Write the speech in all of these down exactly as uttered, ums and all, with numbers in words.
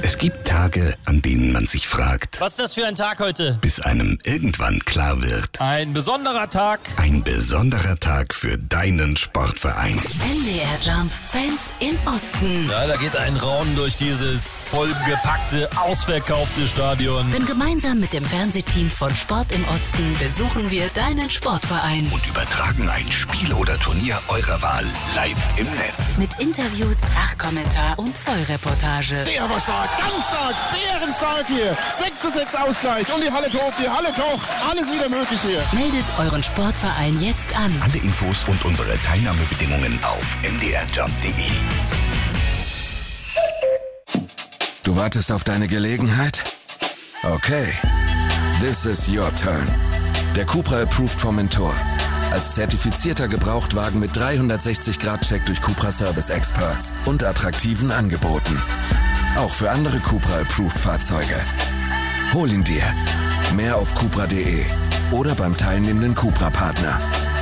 Es gibt Tage, an denen man sich fragt, was ist das für ein Tag heute? Bis einem irgendwann klar wird, ein besonderer Tag. Ein besonderer Tag für deinen Sportverein. M D R Jump Fans im Osten. Ja, da geht ein Raunen durch dieses vollgepackte, ausverkaufte Stadion. Denn gemeinsam mit dem Fernsehteam von Sport im Osten besuchen wir deinen Sportverein. Und übertragen ein Spiel oder Turnier eurer Wahl live im Netz. Mit Interviews, Fachkommentar und Vollreportage. Der war stark, ganz stark, bärenstark hier. sechs zu sechs Ausgleich und die Halle tobt, die Halle kocht. Alles wieder möglich hier. Meldet euren Sportverein jetzt an. Alle Infos und unsere Teilnahmebedingungen auf m d r jump punkt d e. Du wartest auf deine Gelegenheit? Okay. This is your turn. Der Cupra Approved vom Mentor. Als zertifizierter Gebrauchtwagen mit dreihundertsechzig Grad Check durch Cupra Service Experts und attraktiven Angeboten. Auch für andere Cupra Approved Fahrzeuge. Hol ihn dir. Mehr auf cupra punkt d e oder beim teilnehmenden Cupra-Partner.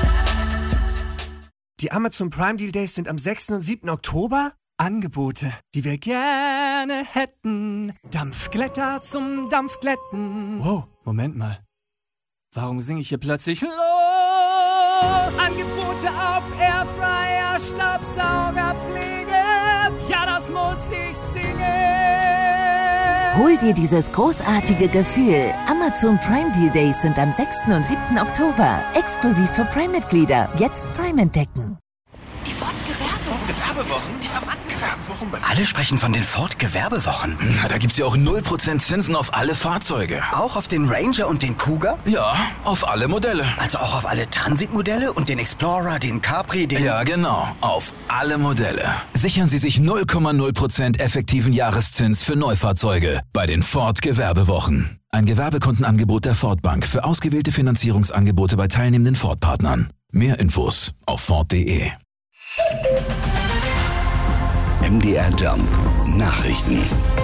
Die Amazon Prime Deal Days sind am sechsten und siebten Oktober. Angebote, die wir gerne hätten. Dampfglätter zum Dampfglätten. Wow, Moment mal. Warum singe ich hier plötzlich los? Angebote auf Airfryer, Staubsaugerpflege. Ja, das muss ich singen. Hol dir dieses großartige Gefühl. Amazon Prime Deal Days sind am sechsten und siebten Oktober. Exklusiv für Prime-Mitglieder. Jetzt Prime entdecken. Die Ford-Gewerbewochen. Gewerbewochen? Alle sprechen von den Ford-Gewerbewochen. Na, da gibt's ja auch null Prozent Zinsen auf alle Fahrzeuge. Auch auf den Ranger und den Kuga? Ja, auf alle Modelle. Also auch auf alle Transit-Modelle und den Explorer, den Capri, den... Ja, genau. Auf alle Modelle. Sichern Sie sich null Komma null Prozent effektiven Jahreszins für Neufahrzeuge bei den Ford-Gewerbewochen. Ein Gewerbekundenangebot der Ford Bank für ausgewählte Finanzierungsangebote bei teilnehmenden Ford-Partnern. Mehr Infos auf ford punkt d e. M D R Jump Nachrichten.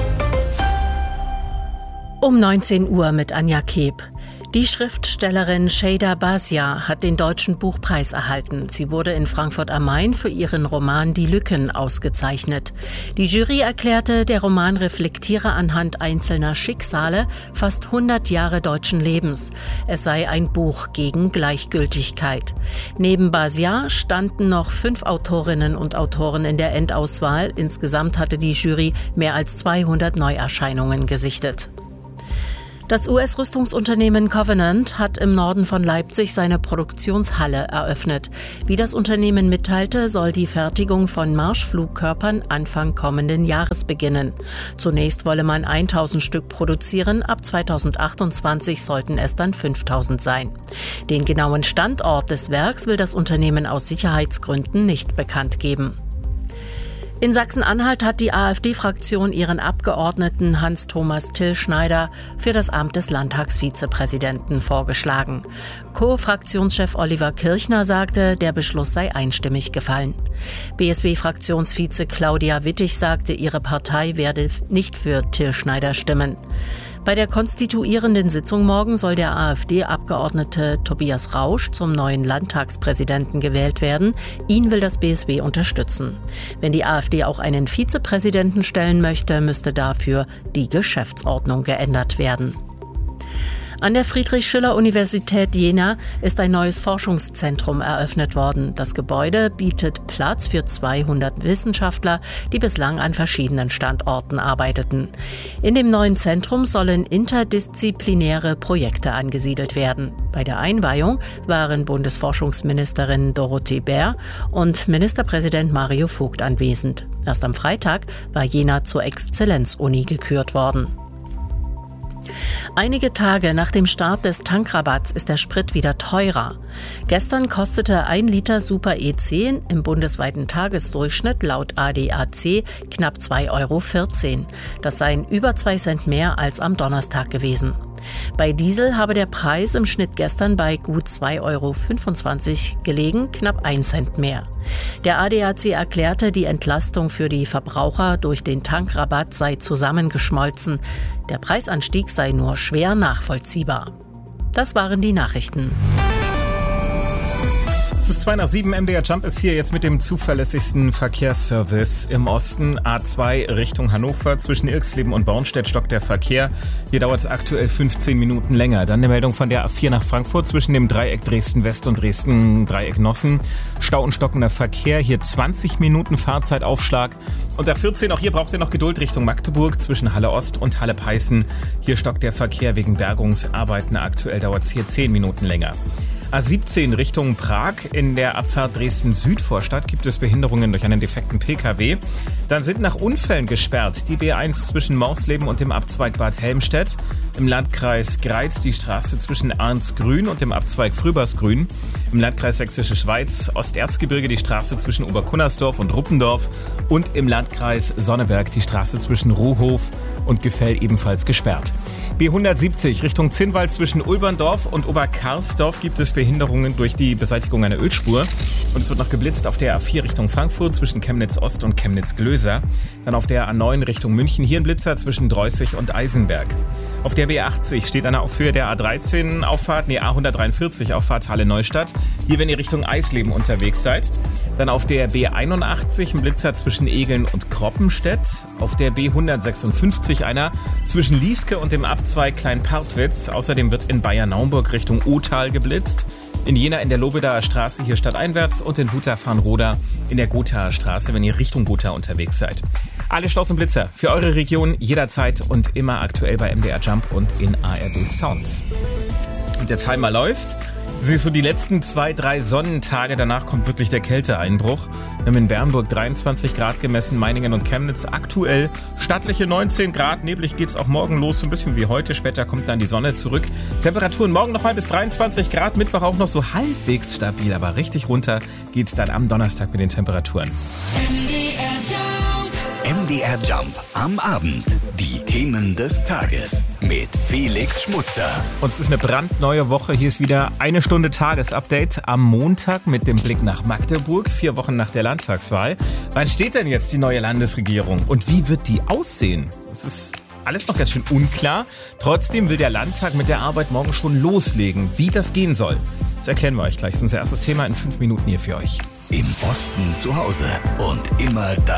Um neunzehn Uhr mit Anja Keb. Die Schriftstellerin Sheyda Bazia hat den Deutschen Buchpreis erhalten. Sie wurde in Frankfurt am Main für ihren Roman Die Lücken ausgezeichnet. Die Jury erklärte, der Roman reflektiere anhand einzelner Schicksale fast hundert Jahre deutschen Lebens. Es sei ein Buch gegen Gleichgültigkeit. Neben Bazia standen noch fünf Autorinnen und Autoren in der Endauswahl. Insgesamt hatte die Jury mehr als zweihundert Neuerscheinungen gesichtet. Das U S-Rüstungsunternehmen Covenant hat im Norden von Leipzig seine Produktionshalle eröffnet. Wie das Unternehmen mitteilte, soll die Fertigung von Marschflugkörpern Anfang kommenden Jahres beginnen. Zunächst wolle man tausend Stück produzieren, ab zweitausendachtundzwanzig sollten es dann fünftausend sein. Den genauen Standort des Werks will das Unternehmen aus Sicherheitsgründen nicht bekannt geben. In Sachsen-Anhalt hat die AfD-Fraktion ihren Abgeordneten Hans-Thomas Tillschneider für das Amt des Landtagsvizepräsidenten vorgeschlagen. Co-Fraktionschef Oliver Kirchner sagte, der Beschluss sei einstimmig gefallen. B S W-Fraktionsvize Claudia Wittig sagte, ihre Partei werde nicht für Tillschneider stimmen. Bei der konstituierenden Sitzung morgen soll der AfD-Abgeordnete Tobias Rausch zum neuen Landtagspräsidenten gewählt werden. Ihn will das B S W unterstützen. Wenn die AfD auch einen Vizepräsidenten stellen möchte, müsste dafür die Geschäftsordnung geändert werden. An der Friedrich-Schiller-Universität Jena ist ein neues Forschungszentrum eröffnet worden. Das Gebäude bietet Platz für zweihundert Wissenschaftler, die bislang an verschiedenen Standorten arbeiteten. In dem neuen Zentrum sollen interdisziplinäre Projekte angesiedelt werden. Bei der Einweihung waren Bundesforschungsministerin Dorothee Bär und Ministerpräsident Mario Vogt anwesend. Erst am Freitag war Jena zur Exzellenzuni gekürt worden. Einige Tage nach dem Start des Tankrabatts ist der Sprit wieder teurer. Gestern kostete ein Liter Super E zehn im bundesweiten Tagesdurchschnitt laut A D A C knapp zwei Euro vierzehn. Das seien über zwei Cent mehr als am Donnerstag gewesen. Bei Diesel habe der Preis im Schnitt gestern bei gut zwei Euro fünfundzwanzig gelegen, knapp ein Cent mehr. Der A D A C erklärte, die Entlastung für die Verbraucher durch den Tankrabatt sei zusammengeschmolzen. Der Preisanstieg sei nur schwer nachvollziehbar. Das waren die Nachrichten. Es ist zwei nach sieben, M D R Jump ist hier jetzt mit dem zuverlässigsten Verkehrsservice im Osten. A zwei Richtung Hannover, zwischen Irxleben und Bornstedt stockt der Verkehr. Hier dauert es aktuell fünfzehn Minuten länger. Dann eine Meldung von der A vier nach Frankfurt zwischen dem Dreieck Dresden-West und Dresden-Dreieck-Nossen. Stau und stockender Verkehr, hier zwanzig Minuten Fahrzeitaufschlag. Und A vierzehn, auch hier braucht ihr noch Geduld Richtung Magdeburg zwischen Halle Ost und Halle Peißen. Hier stockt der Verkehr wegen Bergungsarbeiten. Aktuell dauert es hier zehn Minuten länger. A siebzehn Richtung Prag. In der Abfahrt Dresden-Südvorstadt gibt es Behinderungen durch einen defekten P K W. Dann sind nach Unfällen gesperrt die B eins zwischen Morsleben und dem Abzweig Bad Helmstedt. Im Landkreis Greiz die Straße zwischen Arnsgrün und dem Abzweig Frübersgrün. Im Landkreis Sächsische Schweiz Osterzgebirge die Straße zwischen Oberkunnersdorf und Ruppendorf. Und im Landkreis Sonneberg die Straße zwischen Ruhhof und Gefell ebenfalls gesperrt. B hundertsiebzig Richtung Zinnwald zwischen Ulberndorf und Oberkarsdorf gibt es Behinderungen durch die Beseitigung einer Ölspur. Und es wird noch geblitzt auf der A vier Richtung Frankfurt zwischen Chemnitz Ost und Chemnitz Glöser. Dann auf der A neun Richtung München hier ein Blitzer zwischen Dreußig und Eisenberg. Auf der B achtzig steht eine auf Höhe der A dreizehn Auffahrt, nee A hundertdreiundvierzig Auffahrt Halle Neustadt. Hier, wenn ihr Richtung Eisleben unterwegs seid. Dann auf der B einundachtzig ein Blitzer zwischen Egeln und Kroppenstedt. Auf der B hundertsechsundfünfzig einer zwischen Lieske und dem Abzweig Kleinpartwitz. Außerdem wird in Bayern-Naumburg Richtung Othal geblitzt. In Jena in der Lobedaer Straße hier stadteinwärts und in Wutach-Farnroda in der Gothaer Straße, wenn ihr Richtung Gotha unterwegs seid. Alle Staus und Blitzer für eure Region jederzeit und immer aktuell bei M D R Jump und in A R D Sounds. Und der Timer läuft. Siehst du, die letzten zwei, drei Sonnentage, danach kommt wirklich der Kälteeinbruch. Wir haben in Bernburg dreiundzwanzig Grad gemessen, Meiningen und Chemnitz aktuell stattliche neunzehn Grad. Neblig geht's auch morgen los, so ein bisschen wie heute. Später kommt dann die Sonne zurück. Temperaturen morgen nochmal bis dreiundzwanzig Grad, Mittwoch auch noch so halbwegs stabil, aber richtig runter geht's dann am Donnerstag mit den Temperaturen. M D R Jump am Abend. Die Themen des Tages mit Felix Schmutzer. Und es ist eine brandneue Woche. Hier ist wieder eine Stunde Tagesupdate am Montag mit dem Blick nach Magdeburg, vier Wochen nach der Landtagswahl. Wann steht denn jetzt die neue Landesregierung und wie wird die aussehen? Es ist alles noch ganz schön unklar. Trotzdem will der Landtag mit der Arbeit morgen schon loslegen. Wie das gehen soll, das erklären wir euch gleich. Das ist unser erstes Thema in fünf Minuten hier für euch. Im Osten zu Hause und immer dein